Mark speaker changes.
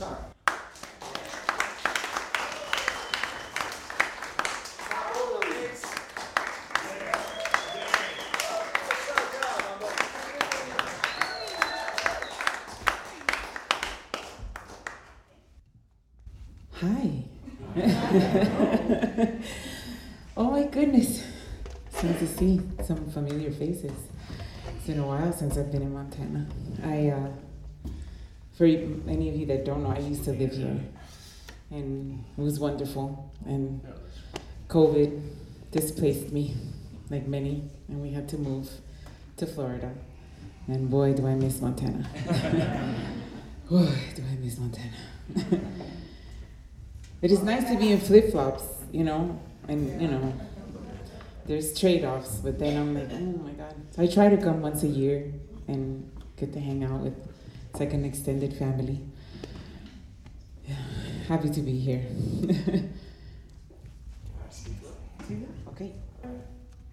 Speaker 1: guitar.
Speaker 2: Hi. Oh my goodness. It's nice to see some familiar faces. It's been a while since I've been in Montana. For any of you that don't know, I used to live here, and it was wonderful. And COVID displaced me, like many, and we had to move to Florida. And boy, do I miss Montana. Boy, do I miss Montana. It is nice to be in flip-flops, and there's trade-offs, but then I'm like, oh my God. So I try to come once a year and get to hang out with, it's like an extended family. Yeah, happy to be here. Okay.